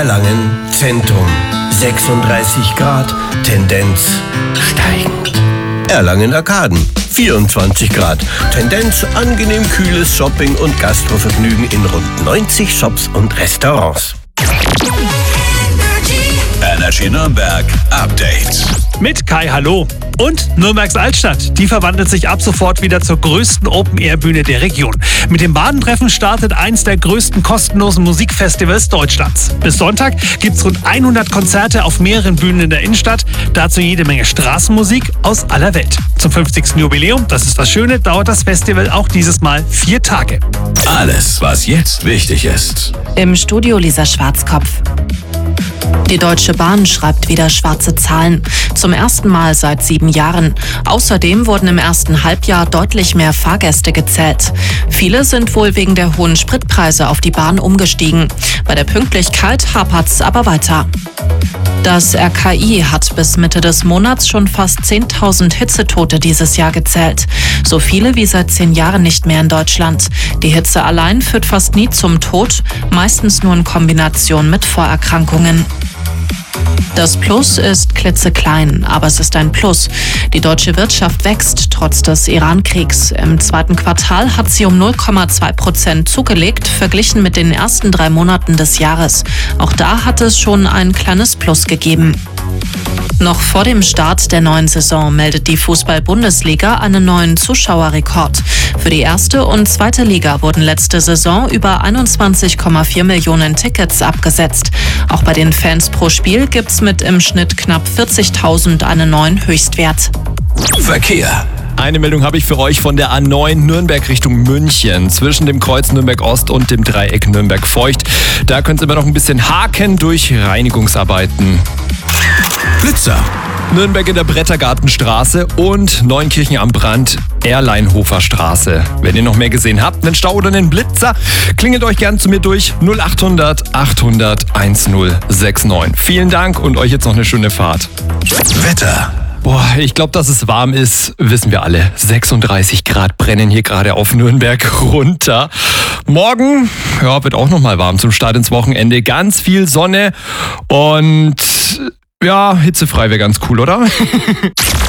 Erlangen Zentrum 36 Grad, Tendenz steigend. Erlangen Arkaden 24 Grad, Tendenz angenehm kühles Shopping- und Gastrovergnügen in rund 90 Shops und Restaurants. Energy Nürnberg Update. Mit Kai, hallo. Und Nürnbergs Altstadt, die verwandelt sich ab sofort wieder zur größten Open-Air-Bühne der Region. Mit dem Badentreffen startet eins der größten kostenlosen Musikfestivals Deutschlands. Bis Sonntag gibt's rund 100 Konzerte auf mehreren Bühnen in der Innenstadt, dazu jede Menge Straßenmusik aus aller Welt. Zum 50. Jubiläum, das ist das Schöne, dauert das Festival auch dieses Mal 4 Tage. Alles, was jetzt wichtig ist. Im Studio Lisa Schwarzkopf. Die Deutsche Bahn schreibt wieder schwarze Zahlen. Zum ersten Mal seit 7 Jahren. Außerdem wurden im ersten Halbjahr deutlich mehr Fahrgäste gezählt. Viele sind wohl wegen der hohen Spritpreise auf die Bahn umgestiegen. Bei der Pünktlichkeit hapert's aber weiter. Das RKI hat bis Mitte des Monats schon fast 10.000 Hitzetote dieses Jahr gezählt. So viele wie seit 10 Jahren nicht mehr in Deutschland. Die Hitze allein führt fast nie zum Tod, meistens nur in Kombination mit Vorerkrankungen. Das Plus ist klitzeklein, aber es ist ein Plus. Die deutsche Wirtschaft wächst trotz des Iran-Kriegs. Im 2. Quartal hat sie um 0,2% zugelegt, verglichen mit den ersten 3 Monaten des Jahres. Auch da hat es schon ein kleines Plus gegeben. Noch vor dem Start der neuen Saison meldet die Fußball-Bundesliga einen neuen Zuschauerrekord. Für die 1. und 2. Liga wurden letzte Saison über 21,4 Millionen Tickets abgesetzt. Auch bei den Fans pro Spiel gibt's mit im Schnitt knapp 40.000 einen neuen Höchstwert. Verkehr. Eine Meldung habe ich für euch von der A9 Nürnberg Richtung München. Zwischen dem Kreuz Nürnberg Ost und dem Dreieck Nürnberg Feucht. Da könnt ihr immer noch ein bisschen haken durch Reinigungsarbeiten. Blitzer. Nürnberg in der Brettergartenstraße und Neunkirchen am Brand, Erleinhofer Straße. Wenn ihr noch mehr gesehen habt, einen Stau oder einen Blitzer, klingelt euch gern zu mir durch 0800 800 1069. Vielen Dank und euch jetzt noch eine schöne Fahrt. Wetter. Boah, ich glaube, dass es warm ist, wissen wir alle. 36 Grad brennen hier gerade auf Nürnberg runter. Morgen, ja, wird auch nochmal warm zum Start ins Wochenende. Ganz viel Sonne und ja, hitzefrei wäre ganz cool, oder?